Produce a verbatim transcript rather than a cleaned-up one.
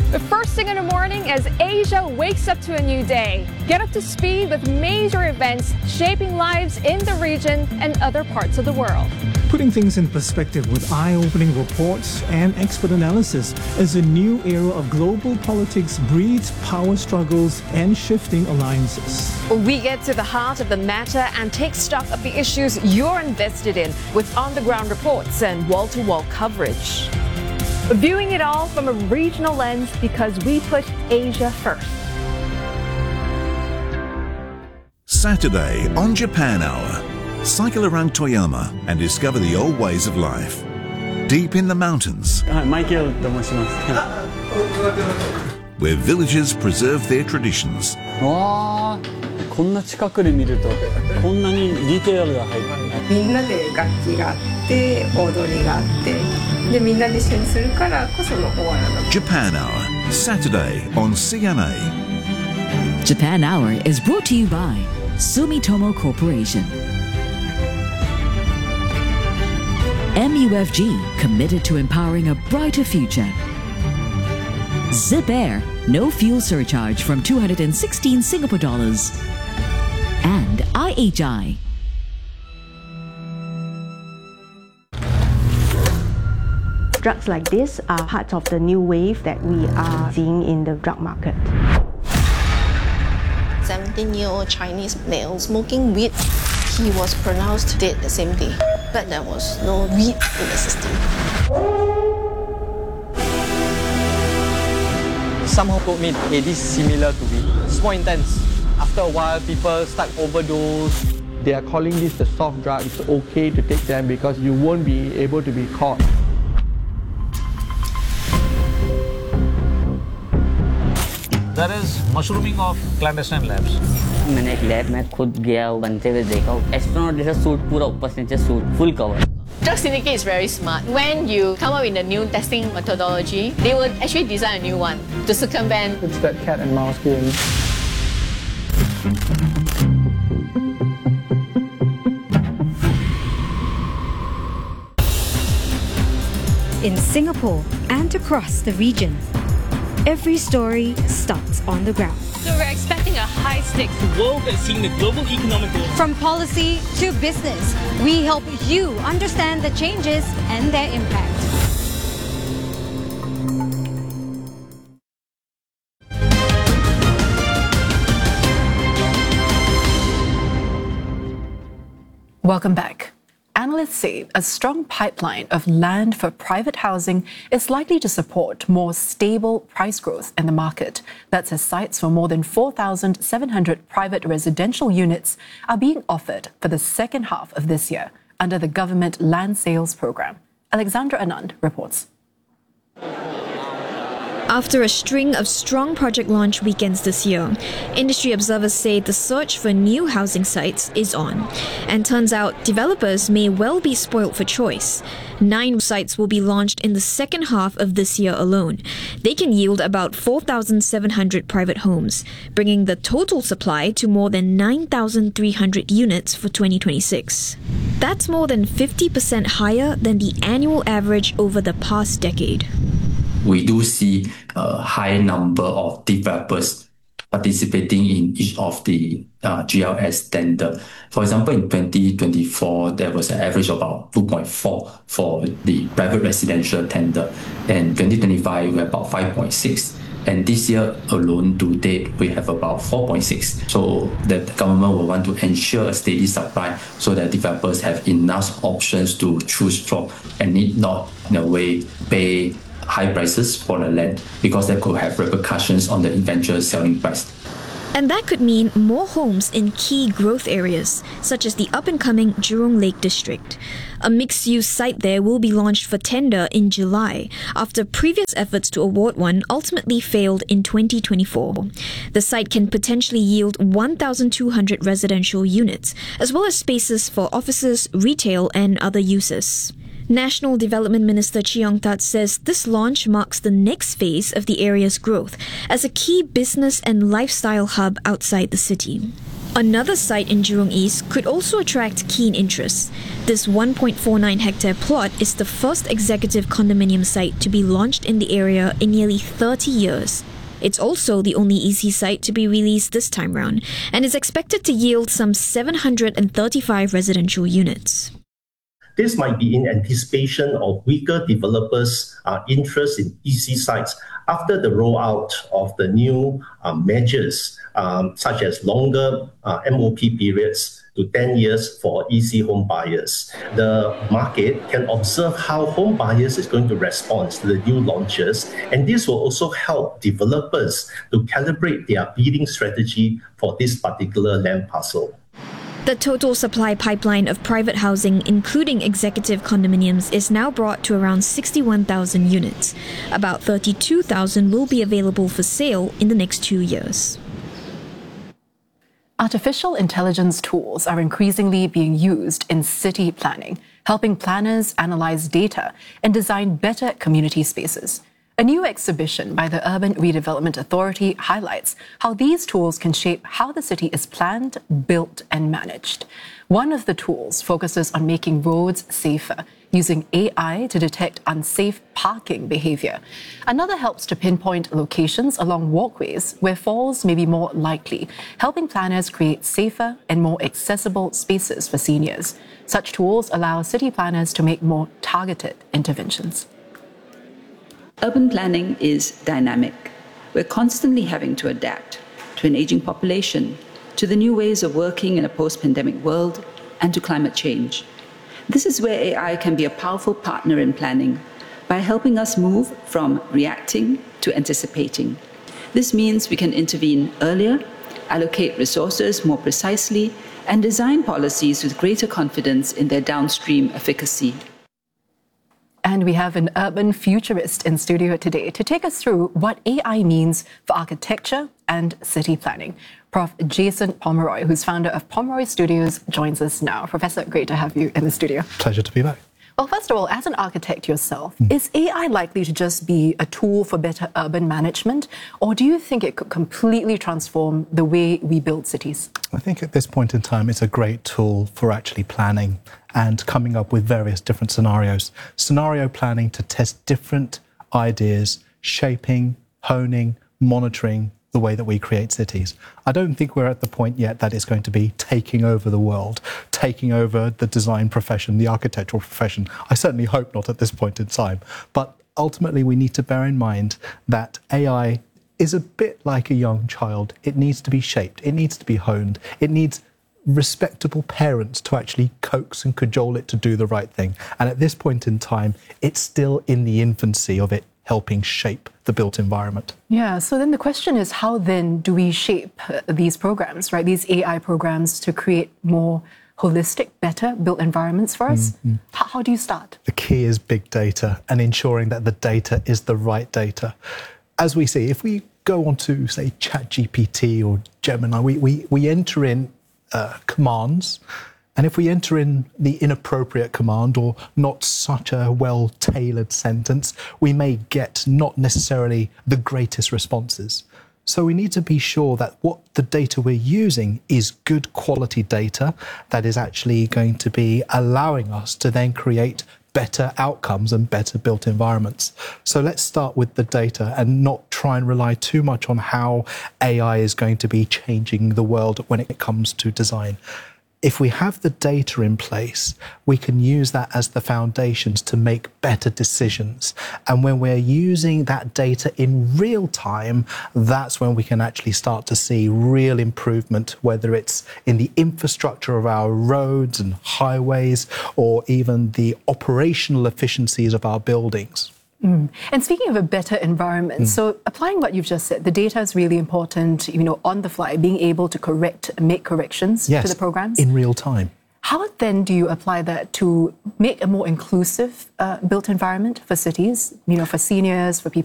The first thing in the morning as Asia wakes up to a new day. Get up to speed with major events shaping lives in the region and other parts of the world. Putting things in perspective with eye-opening reports and expert analysis as a new era of global politics breeds power struggles and shifting alliances. We get to the heart of the matter and take stock of the issues you're invested in with on-the-ground reports and wall-to-wall coverage. Viewing it all from a regional lens because we put Asia first. Saturday on Japan Hour. Cycle around Toyama and discover the old ways of life. Deep in the mountains, where villagers preserve their traditions. わー、こんな近くで見るとこんなにディテールが入ってる。 みんなで楽器があって踊りがあってでみんなで一緒にするからこそのお笑いだ。 Japan Hour, Saturday on C N A. Japan Hour is brought to you by Sumitomo Corporation. M U F G, committed to empowering a brighter future. Zip Air, no fuel surcharge from two hundred sixteen Singapore dollars. And I H I. Drugs like this are part of the new wave that we are seeing in the drug market. seventeen-year-old Chinese male smoking weed. He was pronounced dead the same day, but there was no weed in the system. Somehow told me, hey, this is similar to weed. It's more intense. After a while, people start overdose. They are calling this the soft drug. It's okay to take them because you won't be able to be caught. There is mushrooming of clandestine labs. मैंने एक lab में खुद गया बनते हुए देखा astronaut जैसा suit पूरा ऊपर से नीचे suit full cover. Drug syndicate is very smart. When you come up with a new testing methodology, they will actually design a new one to circumvent. It's that cat and mouse game. In Singapore and across the region, every story starts on the ground. So we're expecting a high-stakes world that's seeing the global economic growth. From policy to business, we help you understand the changes and their impact. Welcome back. Analysts say a strong pipeline of land for private housing is likely to support more stable price growth in the market. That's as sites for more than four thousand seven hundred private residential units are being offered for the second half of this year under the government land sales program. Alexandra Anand reports. After a string of strong project launch weekends this year, industry observers say the search for new housing sites is on. And turns out developers may well be spoilt for choice. Nine sites will be launched in the second half of this year alone. They can yield about four thousand seven hundred private homes, bringing the total supply to more than nine thousand three hundred units for twenty twenty-six. That's more than fifty percent higher than the annual average over the past decade. We do see a high number of developers participating in each of the uh, G L S tender. For example, in twenty twenty-four, there was an average of about two point four for the private residential tender. And twenty twenty-five, we have about five point six. And this year alone, to date, we have about four point six. So the government will want to ensure a steady supply so that developers have enough options to choose from and need not, in a way, pay high prices for the land because that could have repercussions on the eventual selling price. And that could mean more homes in key growth areas, such as the up-and-coming Jurong Lake District. A mixed-use site there will be launched for tender in July, after previous efforts to award one ultimately failed in twenty twenty-four. The site can potentially yield one thousand two hundred residential units, as well as spaces for offices, retail, and other uses. National Development Minister Chee Yong-tat says this launch marks the next phase of the area's growth as a key business and lifestyle hub outside the city. Another site in Jurong East could also attract keen interest. This one point four nine hectare plot is the first executive condominium site to be launched in the area in nearly thirty years. It's also the only E C site to be released this time round, and is expected to yield some seven hundred thirty-five residential units. This might be in anticipation of weaker developers' uh, interest in E C sites after the rollout of the new uh, measures, um, such as longer uh, M O P periods to ten years for E C home buyers. The market can observe how home buyers is going to respond to the new launches, and this will also help developers to calibrate their bidding strategy for this particular land parcel. The total supply pipeline of private housing, including executive condominiums, is now brought to around sixty-one thousand units. About thirty-two thousand will be available for sale in the next two years. Artificial intelligence tools are increasingly being used in city planning, helping planners analyze data and design better community spaces. A new exhibition by the Urban Redevelopment Authority highlights how these tools can shape how the city is planned, built, and managed. One of the tools focuses on making roads safer, using A I to detect unsafe parking behavior. Another helps to pinpoint locations along walkways where falls may be more likely, helping planners create safer and more accessible spaces for seniors. Such tools allow city planners to make more targeted interventions. Urban planning is dynamic. We're constantly having to adapt to an aging population, to the new ways of working in a post-pandemic world, and to climate change. This is where A I can be a powerful partner in planning by helping us move from reacting to anticipating. This means we can intervene earlier, allocate resources more precisely, and design policies with greater confidence in their downstream efficacy. And we have an urban futurist in studio today to take us through what A I means for architecture and city planning. Professor Jason Pomeroy, who's founder of Pomeroy Studios, joins us now. Professor, great to have you in the studio. Pleasure to be back. Well, first of all, as an architect yourself, mm. is A I likely to just be a tool for better urban management, or do you think it could completely transform the way we build cities? I think at this point in time, it's a great tool for actually planning and coming up with various different scenarios. Scenario planning to test different ideas, shaping, honing, monitoring the way that we create cities. I don't think we're at the point yet that it's going to be taking over the world, taking over the design profession, the architectural profession. I certainly hope not at this point in time. But ultimately, we need to bear in mind that A I is a bit like a young child. It needs to be shaped. It needs to be honed. It needs respectable parents to actually coax and cajole it to do the right thing. And at this point in time, it's still in the infancy of it helping shape the built environment. Yeah, so then the question is, how then do we shape uh, these programs, right? These A I programs to create more holistic, better built environments for us? Mm-hmm. How, how do you start? The key is big data and ensuring that the data is the right data. As we see, if we go on to, say, ChatGPT or Gemini, we, we, we enter in uh, commands. And if we enter in the inappropriate command or not such a well-tailored sentence, we may get not necessarily the greatest responses. So we need to be sure that what the data we're using is good quality data that is actually going to be allowing us to then create better outcomes and better built environments. So let's start with the data and not try and rely too much on how A I is going to be changing the world when it comes to design. If we have the data in place, we can use that as the foundations to make better decisions. And when we're using that data in real time, that's when we can actually start to see real improvement, whether it's in the infrastructure of our roads and highways, or even the operational efficiencies of our buildings. Mm. And speaking of a better environment, mm. so applying what you've just said, the data is really important, you know, on the fly, being able to correct, make corrections yes, to the programs. in real time. How then do you apply that to make a more inclusive uh, built environment for cities, you know, for seniors, for people